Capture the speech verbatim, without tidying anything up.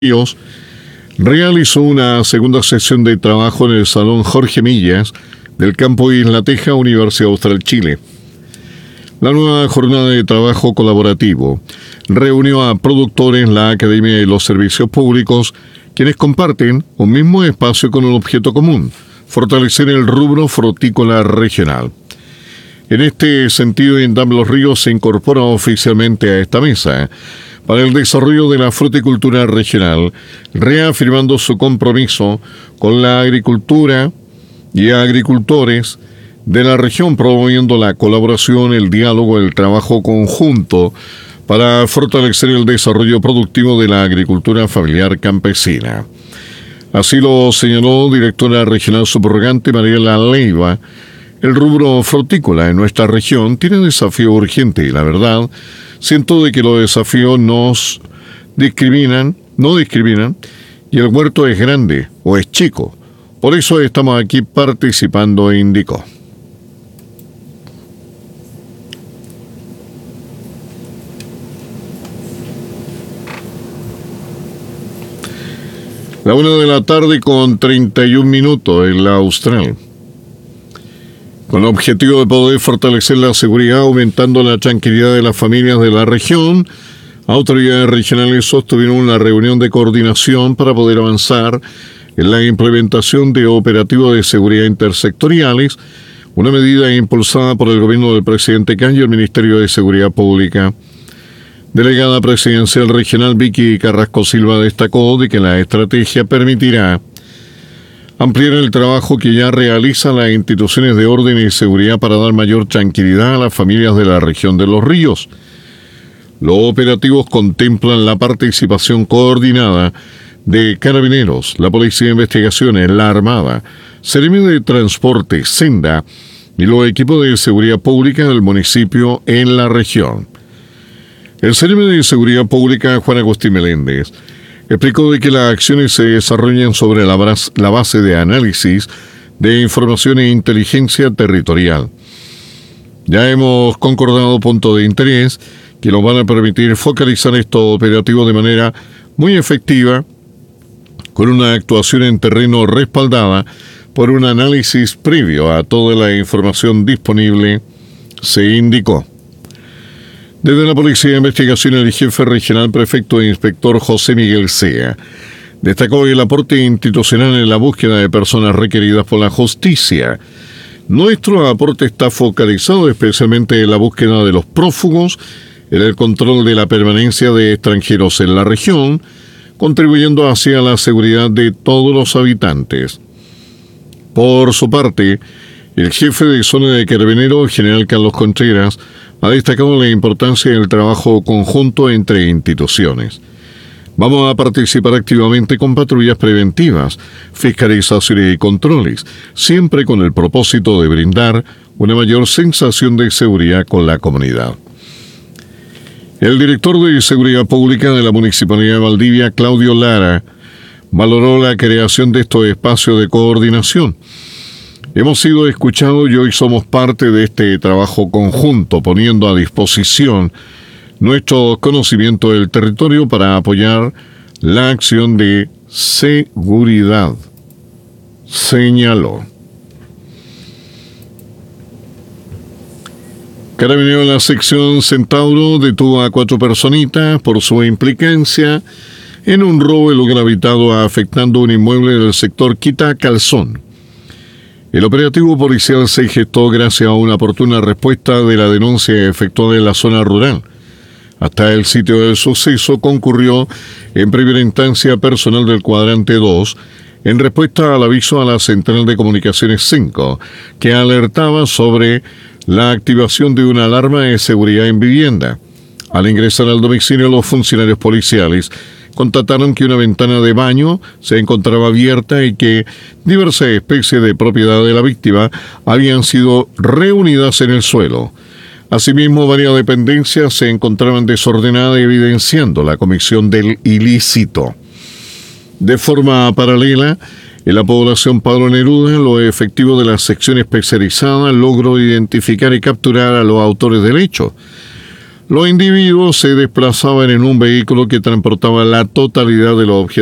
Ríos realizó una segunda sesión de trabajo en el Salón Jorge Millas del Campo Isla Teja, Universidad Austral Chile. La nueva jornada de trabajo colaborativo reunió a productores, la academia y los servicios públicos, quienes comparten un mismo espacio con un objeto común: fortalecer el rubro frutícola regional. En este sentido, INDAP Los Ríos se incorpora oficialmente a esta mesa para el desarrollo de la fruticultura regional, reafirmando su compromiso con la agricultura y agricultores de la región, promoviendo la colaboración, el diálogo, el trabajo conjunto para fortalecer el desarrollo productivo de la agricultura familiar campesina. Así lo señaló directora regional subrogante Mariela Leiva. El rubro frutícola en nuestra región tiene desafío urgente y la verdad, siento de que los desafíos nos discriminan, no discriminan, y el huerto es grande o es chico. Por eso estamos aquí participando, indicó. La una de la tarde con treinta y un minutos en la Austral. Con el objetivo de poder fortalecer la seguridad, aumentando la tranquilidad de las familias de la región, autoridades regionales sostuvieron una reunión de coordinación para poder avanzar en la implementación de operativos de seguridad intersectoriales, una medida impulsada por el gobierno del presidente Kang y el Ministerio de Seguridad Pública. Delegada presidencial regional Vicky Carrasco Silva destacó de que la estrategia permitirá ampliar el trabajo que ya realizan las instituciones de orden y seguridad para dar mayor tranquilidad a las familias de la región de Los Ríos. Los operativos contemplan la participación coordinada de Carabineros, la Policía de Investigaciones, la Armada, Seremi de Transporte, Senda y los equipos de seguridad pública del municipio en la región. El Seremi de Seguridad Pública, Juan Agustín Meléndez, explicó de que las acciones se desarrollan sobre la, base, la base de análisis de información e inteligencia territorial. Ya hemos concordado puntos de interés que nos van a permitir focalizar estos operativos de manera muy efectiva, con una actuación en terreno respaldada por un análisis previo a toda la información disponible, se indicó. Desde la Policía de Investigación, el jefe regional prefecto e inspector José Miguel Sea destacó el aporte institucional en la búsqueda de personas requeridas por la justicia. Nuestro aporte está focalizado especialmente en la búsqueda de los prófugos, en el control de la permanencia de extranjeros en la región, contribuyendo hacia la seguridad de todos los habitantes. Por su parte, el jefe de zona de Carabineros, general Carlos Contreras, ha destacado la importancia del trabajo conjunto entre instituciones. Vamos a participar activamente con patrullas preventivas, fiscalizaciones y controles, siempre con el propósito de brindar una mayor sensación de seguridad con la comunidad. El director de Seguridad Pública de la Municipalidad de Valdivia, Claudio Lara, valoró la creación de estos espacios de coordinación. Hemos sido escuchados y hoy somos parte de este trabajo conjunto, poniendo a disposición nuestro conocimiento del territorio para apoyar la acción de seguridad, señaló. Carabineros de la sección Centauro detuvo a cuatro personitas por su implicancia en un robo en lugar habitado afectando un inmueble del sector Quita Calzón. El operativo policial se gestó gracias a una oportuna respuesta de la denuncia efectuada en la zona rural. Hasta el sitio del suceso concurrió en primera instancia personal del cuadrante dos en respuesta al aviso a la Central de Comunicaciones cinco, que alertaba sobre la activación de una alarma de seguridad en vivienda. Al ingresar al domicilio, los funcionarios policiales constataron que una ventana de baño se encontraba abierta y que diversas especies de propiedad de la víctima habían sido reunidas en el suelo. Asimismo, varias dependencias se encontraban desordenadas, evidenciando la comisión del ilícito. De forma paralela, en la población Padro Neruda, los efectivos de la sección especializada logró identificar y capturar a los autores del hecho. Los individuos se desplazaban en un vehículo que transportaba la totalidad de los objetos